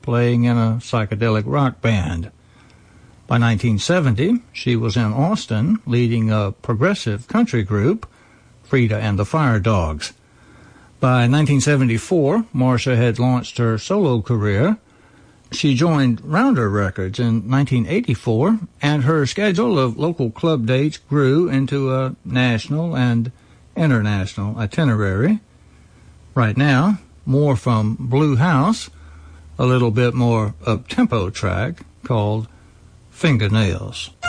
playing in a psychedelic rock band. By 1970, she was in Austin, leading a progressive country group, Frida and the Fire Dogs. By 1974, Marcia had launched her solo career. She joined Rounder Records in 1984, and her schedule of local club dates grew into a national and international itinerary. Right now, more from Blue House, a little bit more up-tempo track called Fingernails.